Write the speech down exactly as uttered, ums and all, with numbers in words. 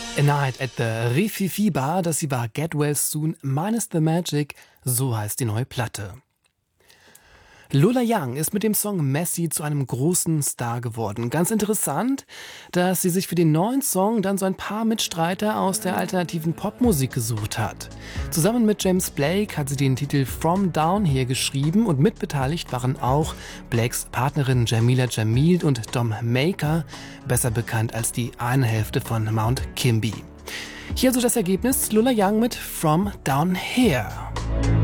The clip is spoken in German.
A Night at the Rififi Bar, das sie war Get Well Soon, Minus the Magic, so heißt die neue Platte. Lola Young ist mit dem Song Messy zu einem großen Star geworden. Ganz interessant, dass sie sich für den neuen Song dann so ein paar Mitstreiter aus der alternativen Popmusik gesucht hat. Zusammen mit James Blake hat sie den Titel From Down Here geschrieben und mitbeteiligt waren auch Blakes Partnerin Jamila Jamil und Dom Maker, besser bekannt als die eine Hälfte von Mount Kimby. Hier also das Ergebnis: Lola Young mit From Down Here.